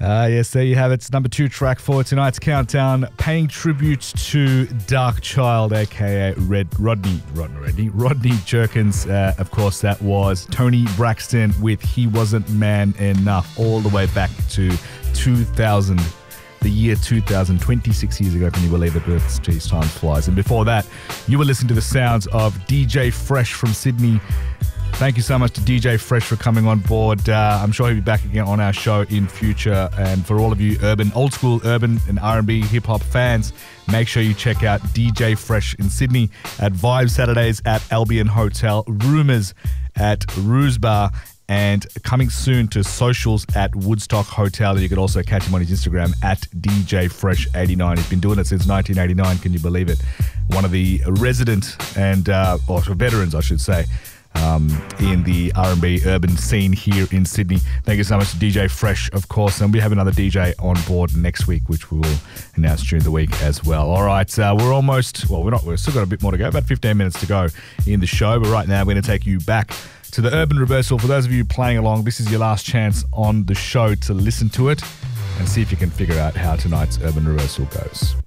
Yes, there you have it. It's number 2 track for tonight's countdown, paying tribute to Darkchild, aka Rodney Jerkins. Of course, that was Tony Braxton with He Wasn't Man Enough, all the way back to 2000. The year 2000, 26 years ago, can you believe it? Geez, time flies. And before that, you were listening to the sounds of DJ Fresh from Sydney. Thank you so much to DJ Fresh for coming on board. I'm sure he'll be back again on our show in future. And for all of you old school urban and R&B hip hop fans, make sure you check out DJ Fresh in Sydney at Vibe Saturdays at Albion Hotel, Rumours at Ruse Bar, and coming soon to socials at Woodstock Hotel. You can also catch him on his Instagram at DJ Fresh 89. He's been doing it since 1989. Can you believe it? One of the resident and or veterans, I should say, in the R&B urban scene here in Sydney. Thank you so much to DJ Fresh, of course, and we have another DJ on board next week, which we will announce during the week as well. All right, we've still got a bit more to go, about 15 minutes to go in the show, but right now we're going to take you back to the Urban Reversal. For those of you playing along, this is your last chance on the show to listen to it and see if you can figure out how tonight's Urban Reversal goes.